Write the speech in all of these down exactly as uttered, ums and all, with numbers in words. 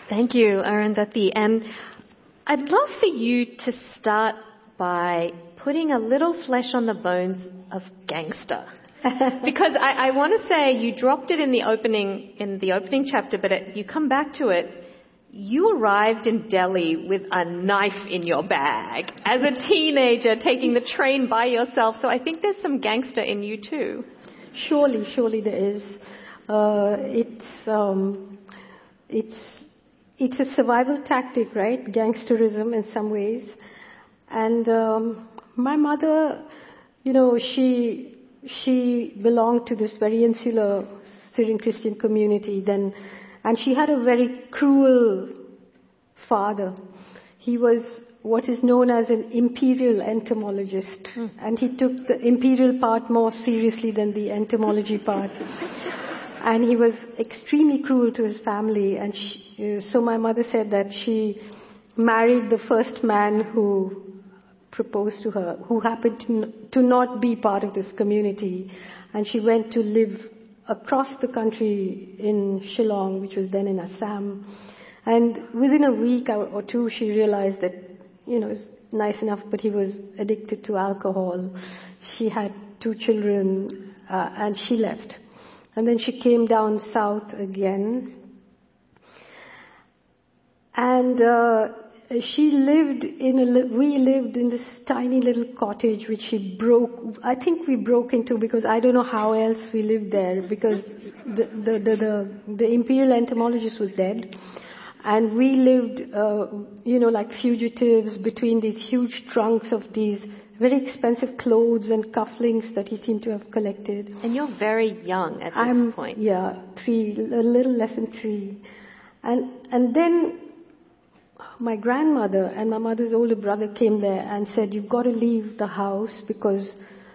Thank you, Arundhati. And I'd love for you to start by putting a little flesh on the bones of gangster. Because I, I want to say you dropped it in the opening in the opening chapter, but it, you come back to it. You arrived in Delhi with a knife in your bag as a teenager, taking the train by yourself. So I think there's some gangster in you too. Surely, surely there is. Uh, it's um, it's it's a survival tactic, right? Gangsterism in some ways. And um, my mother, you know, she she belonged to this very insular Syrian Christian community then. And she had a very cruel father. He was what is known as an imperial entomologist. Mm. And he took the imperial part more seriously than the entomology part. And he was extremely cruel to his family. And she, uh, so my mother said that she married the first man who proposed to her, who happened to, n- to not be part of this community. And she went to live across the country in Shillong, which was then in Assam. And within a week or two, she realized that, you know, it's nice enough, but he was addicted to alcohol. She had two children, uh, and she left. And then she came down south again. And uh, she lived in a, li- we lived in this tiny little cottage which she broke, I think we broke into because I don't know how else we lived there because the, the, the, the, the imperial entomologist was dead. And we lived, uh, you know, like fugitives between these huge trunks of these very expensive clothes and cufflinks that he seemed to have collected. And you're very young at this I'm, point. Yeah, three, a little less than three. And, and then my grandmother and my mother's older brother came there and said, you've got to leave the house because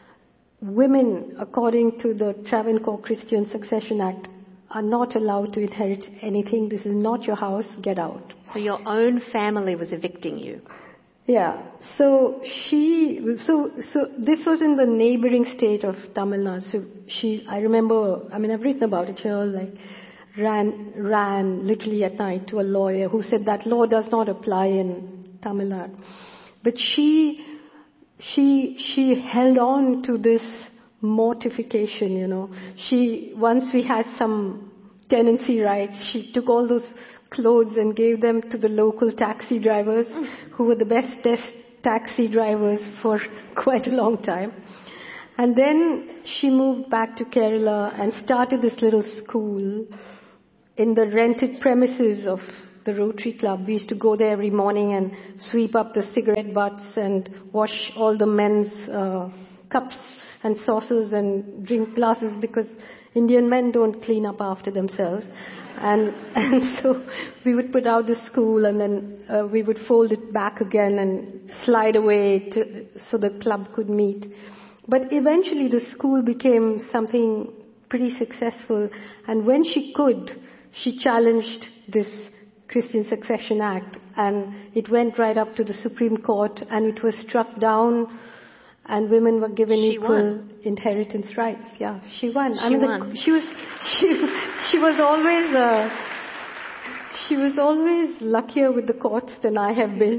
women, according to the Travancore Christian Succession Act, are not allowed to inherit anything. This is not your house. Get out. So your own family was evicting you. Yeah. So she, so, so this was in the neighboring state of Tamil Nadu. So she, I remember, I mean, I've written about it here, like, ran, ran literally at night to a lawyer who said that law does not apply in Tamil Nadu. But she, she, she held on to this mortification, you know. She, once we had some tenancy rights, she took all those clothes and gave them to the local taxi drivers who were the best test taxi drivers for quite a long time. And then she moved back to Kerala and started this little school in the rented premises of the Rotary Club. We used to go there every morning and sweep up the cigarette butts and wash all the men's uh, cups and saucers and drink glasses because Indian men don't clean up after themselves. And, and so we would put out the school and then uh, we would fold it back again and slide away to, so the club could meet. But eventually the school became something pretty successful. And when she could, she challenged this Christian Succession Act. And it went right up to the Supreme Court and it was struck down and women were given she equal won. inheritance rights. Yeah, she won. She I mean, won. The, she was, she, she was always, uh, she was always luckier with the courts than I have been.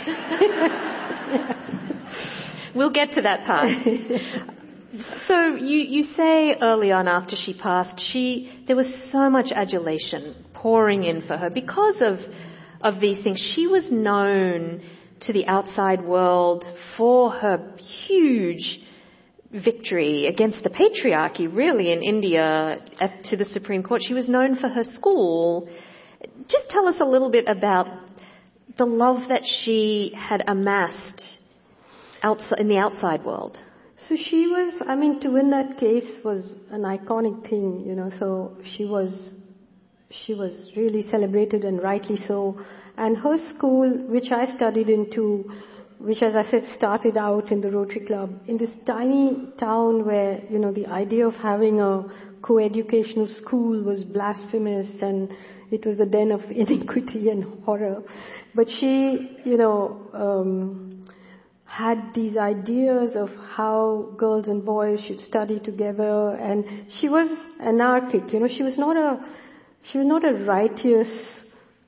We'll get to that part. So you, you say early on after she passed, she, there was so much adulation pouring in for her because of, of these things. She was known to the outside world for her huge victory against the patriarchy, really, in India at, to the Supreme Court. She was known for her school. Just tell us a little bit about the love that she had amassed outside, in the outside world. So she was, I mean, to win that case was an iconic thing, you know, so she was, she was really celebrated and rightly so. And her school, which I studied in too, which as I said started out in the Rotary Club, in this tiny town where, you know, the idea of having a co-educational school was blasphemous and it was a den of iniquity and horror. But she, you know, um, had these ideas of how girls and boys should study together, and she was anarchic, you know, she was not a, she was not a righteous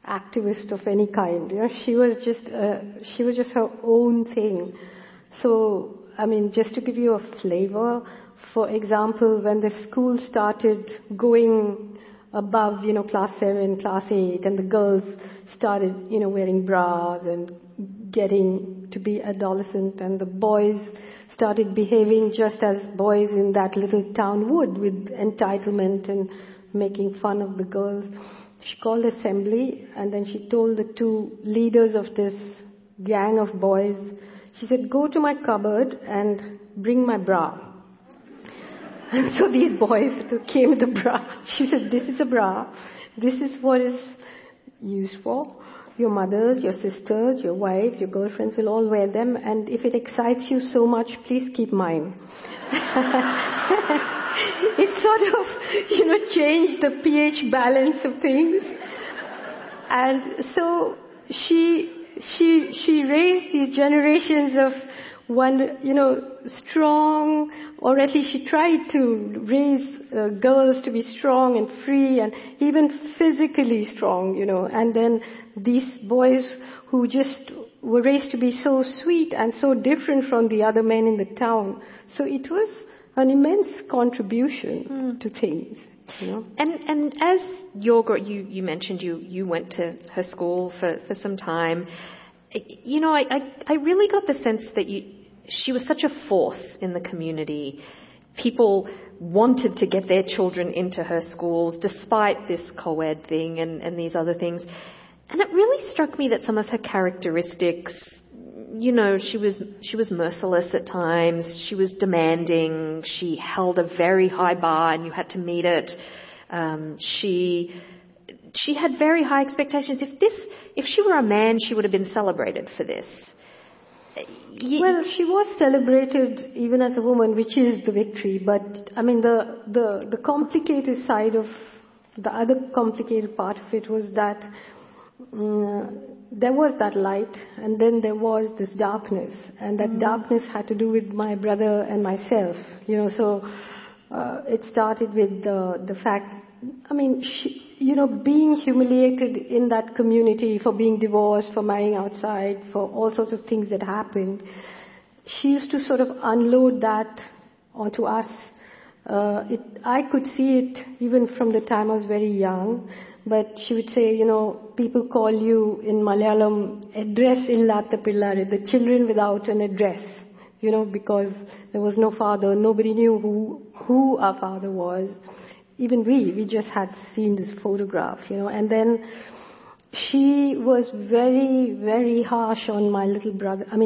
activist of any kind. You know, she was just uh, she was just her own thing. So, I mean, just to give you a flavor, for example, when the school started going above, you know, class seven, class eight, and the girls started, you know, wearing bras and getting to be adolescent, and the boys started behaving just as boys in that little town would, with entitlement and making fun of the girls. She called assembly, and then she told the two leaders of this gang of boys, she said, go to my cupboard and bring my bra. And so these boys came with the bra. She said, this is a bra. This is what is used for. Your mothers, your sisters, your wife, your girlfriends will all wear them, and if it excites you so much, please keep mine. It sort of, you know, changed the pH balance of things. And so she she she raised these generations of one, you know, strong, or at least she tried to raise uh, girls to be strong and free and even physically strong, you know. And then these boys who just were raised to be so sweet and so different from the other men in the town. So it was an immense contribution mm. to things, you know. And and as your gr- you you mentioned you you went to her school for for some time. You know, I I, I really got the sense that you. She was such a force in the community. People wanted to get their children into her schools despite this co-ed thing and, and these other things. And it really struck me that some of her characteristics, you know, she was she was merciless at times. She was demanding. She held a very high bar and you had to meet it. Um, she she had very high expectations. If this if she were a man, she would have been celebrated for this. Well, she was celebrated even as a woman, which is the victory. But, I mean, the, the, the complicated side of, the other complicated part of it was that um, there was that light, and then there was this darkness. And that mm. darkness had to do with my brother and myself, you know. So uh, it started with the, the fact, I mean, she, you know, being humiliated in that community for being divorced, for marrying outside, for all sorts of things that happened. She used to sort of unload that onto us. Uh, it, I could see it even from the time I was very young. But she would say, you know, people call you in Malayalam, address illata pillare, the children without an address, you know, because there was no father. Nobody knew who, who our father was. Even we, we just had seen this photograph, you know. And then she was very, very harsh on my little brother. I mean,